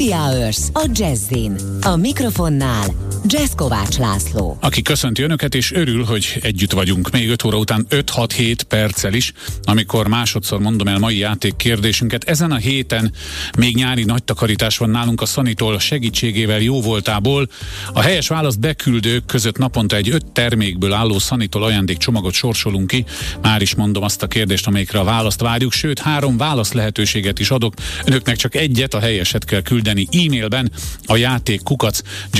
Happy Hours a Jazzin. A mikrofonnál Jazz Kovács László. Aki köszönti önöket és örül, hogy együtt vagyunk. Még 5 óra után 5-6-7 perccel is, amikor másodszor mondom el mai játékkérdésünket. Ezen a héten még nyári nagy takarítás van nálunk a Sanitól segítségével, jóvoltából. A helyes választ beküldők között naponta egy 5 termékből álló Sanitól ajándékcsomagot sorsolunk ki. Már is mondom azt a kérdést, amelyikre a választ várjuk, sőt 3 válasz lehetőséget is adok. Önöknek csak egyet, a helyeset kell küldeni e-mailben a játék